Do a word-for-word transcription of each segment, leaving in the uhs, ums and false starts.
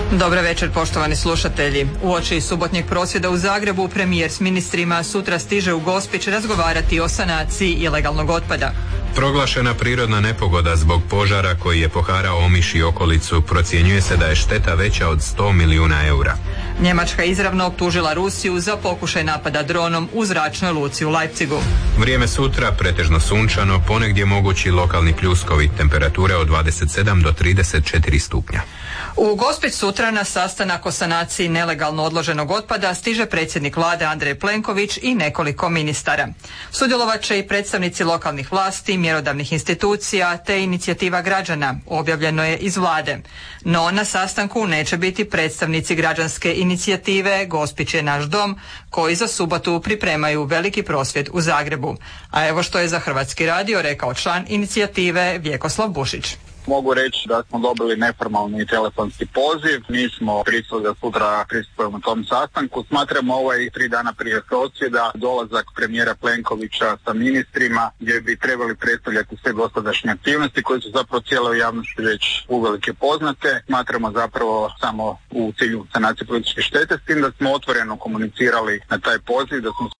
Dobar večer, poštovani slušatelji. Uoči subotnjeg prosvjeda u Zagrebu premijer s ministrima sutra stiže u Gospić razgovarati o sanaciji ilegalnog otpada. Proglašena prirodna nepogoda zbog požara koji je poharao Omiš i okolicu procjenjuje se da je šteta veća od sto milijuna eura. Njemačka izravno optužila Rusiju za pokušaj napada dronom u zračnoj luci u Leipzigu. Vrijeme sutra pretežno sunčano, ponegdje mogući lokalni pljuskovi, temperature od dvadeset sedam do trideset četiri stupnja. U Gospić sutra na sastanak o sanaciji nelegalno odloženog otpada stiže predsjednik vlade Andrej Plenković i nekoliko ministara. Sudjelovat će i predstavnici lokalnih vlasti, mjerodavnih institucija te inicijativa građana, objavljeno je iz vlade. No na sastanku neće biti predstavnici građanske inicijative Gospić je naš dom, koji za subotu pripremaju veliki prosvjed u Zagrebu. A evo što je za Hrvatski radio rekao član inicijative Vjekoslav Bušić. Mogu reći da smo dobili neformalni telefonski poziv, mi smo pristali da sutra pristupujemo tom sastanku. Smatramo ovaj tri dana prije prosvjeda dolazak premijera Plenkovića sa ministrima gdje bi trebali predstavljati sve dosadašnje aktivnosti koje su zapravo cijeloj javnosti već uvelike poznate. Smatramo zapravo samo u cilju sanacije političke štete, s tim da smo otvoreno komunicirali na taj poziv, da smo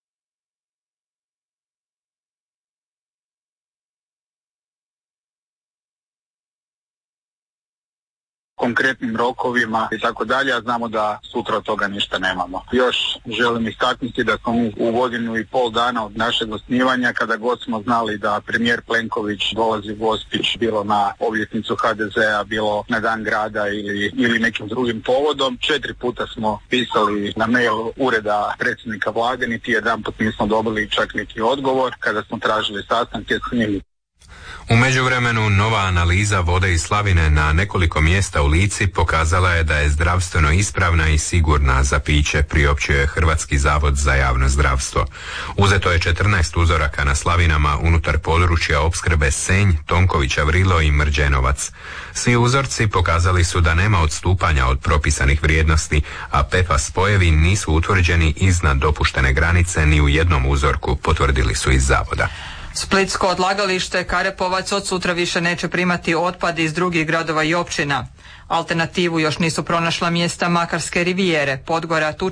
konkretnim rokovima i tako dalje, a znamo da sutra od toga ništa nemamo. Još želim istaknuti da smo mi u godinu i pol dana od našeg osnivanja, kada god smo znali da premijer Plenković dolazi u Gospić, bilo na obljetnicu ha de zea, bilo na dan grada ili, ili nekim drugim povodom, četiri puta smo pisali na mail ureda predsjednika vlade, niti jedanput nismo dobili čak neki odgovor kada smo tražili sastanke s njim. U međuvremenu nova analiza vode iz slavine na nekoliko mjesta u Lici pokazala je da je zdravstveno ispravna i sigurna za piće, priopćuje Hrvatski zavod za javno zdravstvo. Uzeto je četrnaest uzoraka na slavinama unutar područja opskrbe Senj, Tonkovića Vrilo i Mrđenovac. Svi uzorci pokazali su da nema odstupanja od propisanih vrijednosti, a pe ef a spojevi nisu utvrđeni iznad dopuštene granice ni u jednom uzorku, potvrdili su iz zavoda. Splitsko odlagalište Karepovac od sutra više neće primati otpad iz drugih gradova i općina. Alternativu još nisu pronašla mjesta Makarske rivijere, Podgora,